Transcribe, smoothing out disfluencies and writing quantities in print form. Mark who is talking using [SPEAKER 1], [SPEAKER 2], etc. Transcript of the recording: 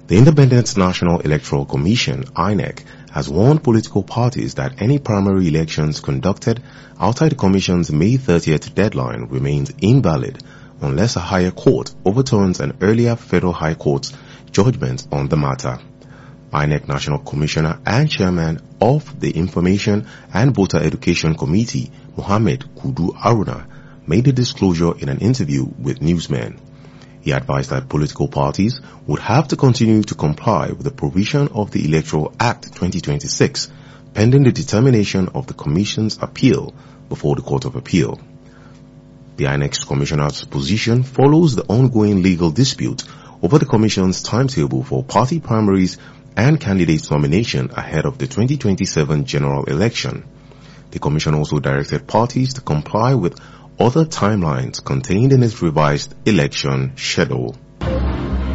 [SPEAKER 1] The Independent National Electoral Commission, INEC, has warned political parties that any primary elections conducted outside the Commission's May 30th deadline remains invalid unless a higher court overturns an earlier Federal High Court's judgment on the matter. INEC National Commissioner and Chairman of the Information and Voter Education Committee, Mohammed Kudu Aruna, made the disclosure in an interview with newsmen. He advised that political parties would have to continue to comply with the provision of the Electoral Act 2026, pending the determination of the Commission's appeal before the Court of Appeal. The INEC's Commissioner's position follows the ongoing legal dispute over the Commission's timetable for party primaries and candidates' nomination ahead of the 2027 general election. The Commission also directed parties to comply with other timelines contained in its revised election schedule.